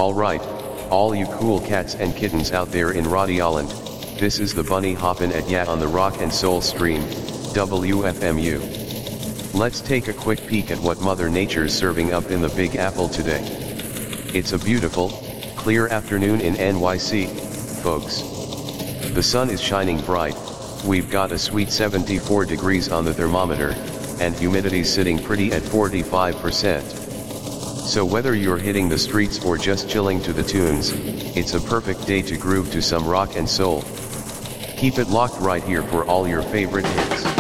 Alright, all you cool cats and kittens out there in Rhode this is the bunny hoppin' at ya on the Rock and Soul stream, WFMU. Let's take a quick peek at what Mother Nature's serving up in the Big Apple today. It's a beautiful, clear afternoon in NYC, folks. The sun is shining bright, we've got a sweet 74 degrees on the thermometer, and humidity's sitting pretty at 45%. So whether you're hitting the streets or just chilling to the tunes, it's a perfect day to groove to some rock and soul. Keep it locked right here for all your favorite hits.